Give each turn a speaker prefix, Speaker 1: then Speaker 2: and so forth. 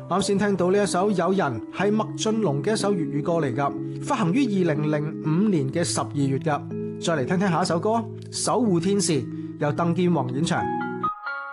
Speaker 1: 啱先聽到呢一首《有人》係麥浚龍嘅一首粵語歌嚟噶，發行於2005年嘅12月噶。再嚟聽聽下一首歌《守護天使》，由鄧健泓演唱。